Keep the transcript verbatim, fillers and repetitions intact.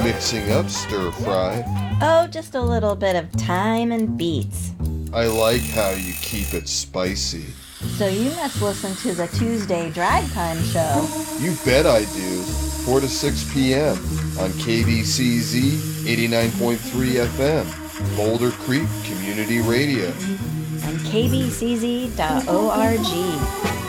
mixing up stir fry? Oh, just a little bit of thyme and beets. I like how you keep it spicy. So you must listen to the Tuesday Drive Time Show. You bet I do. four to six p.m. on K B C Z eighty-nine point three F M, Boulder Creek Community Radio. And K B C Z dot org.